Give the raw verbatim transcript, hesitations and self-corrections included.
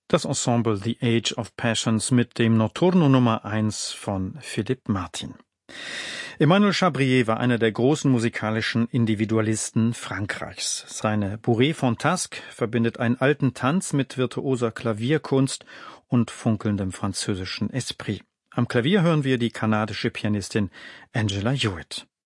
Das Ensemble The Age of Passions mit dem Notturno Nummer eins von Philippe Martin. Emmanuel Chabrier war einer der großen musikalischen Individualisten Frankreichs. Seine Bourrée Fantasque verbindet einen alten Tanz mit virtuoser Klavierkunst und funkelndem französischen Esprit. Am Klavier hören wir die kanadische Pianistin Angela Hewitt.